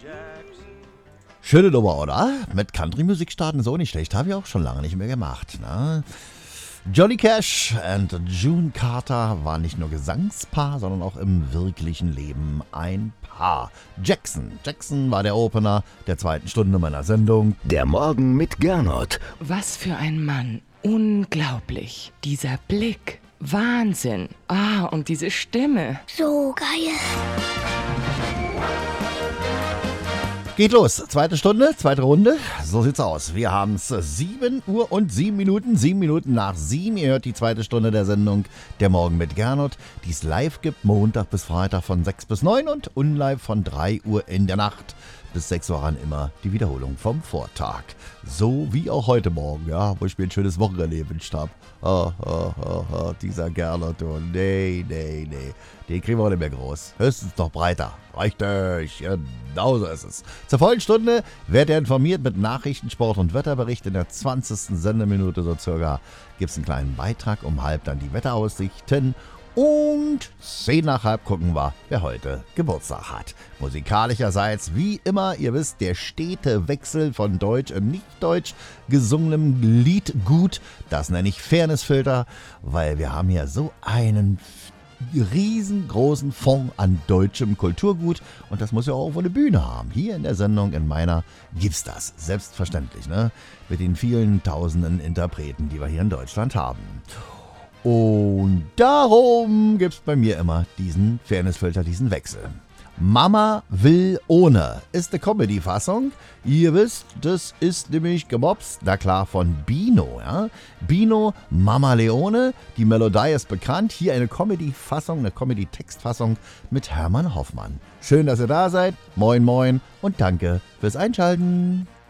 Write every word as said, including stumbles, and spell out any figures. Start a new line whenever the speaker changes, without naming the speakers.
Schöne Nummer, oder? Mit Country-Musik starten ist auch nicht schlecht. Habe ich auch schon lange nicht mehr gemacht. Ne? Johnny Cash und June Carter waren nicht nur Gesangspaar, sondern auch im wirklichen Leben ein Paar. Jackson. Jackson war der Opener der zweiten Stunde meiner Sendung.
Der Morgen mit Gernot.
Was für ein Mann. Unglaublich. Dieser Blick. Wahnsinn. Ah, und diese Stimme.
So geil.
Geht los. Zweite Stunde, zweite Runde. So sieht's aus. Wir haben es sieben Uhr und sieben Minuten. sieben Minuten nach sieben. Ihr hört die zweite Stunde der Sendung Der Morgen mit Gernot, die es live gibt, Montag bis Freitag von sechs bis neun und unlive von drei Uhr in der Nacht. Bis sechs Uhr an immer die Wiederholung vom Vortag. So wie auch heute Morgen, ja, wo ich mir ein schönes Wochenende gewünscht habe. Oh, oh, oh, oh, dieser Gernot, oh, nee, nee, nee. Den kriegen wir auch nicht mehr groß. Höchstens noch breiter. Richtig, genau so ist es. Zur vollen Stunde werdet ihr informiert mit Nachrichten, Sport und Wetterbericht. In der zwanzigsten Sendeminute so circa gibt es einen kleinen Beitrag. Um halb dann die Wetteraussichten. Und zehn nach halb gucken wir, wer heute Geburtstag hat. Musikalischerseits, wie immer, ihr wisst, der stete Wechsel von Deutsch und Nicht-Deutsch gesungenem Liedgut. Das nenne ich Fairnessfilter, weil wir haben hier so einen riesengroßen Fonds an deutschem Kulturgut und das muss ja auch irgendwo eine Bühne haben. Hier in der Sendung, in meiner, gibt's das. Selbstverständlich, ne? Mit den vielen tausenden Interpreten, die wir hier in Deutschland haben. Und darum gibt es bei mir immer diesen Fairnessfilter, diesen Wechsel. Mama will ohne ist eine Comedy-Fassung. Ihr wisst, das ist nämlich gemobst, na klar, von Bino. Ja? Bino, Mama Leone, die Melodie ist bekannt. Hier eine Comedy-Fassung, eine Comedy-Textfassung mit Hermann Hoffmann. Schön, dass ihr da seid. Moin, moin und danke fürs Einschalten.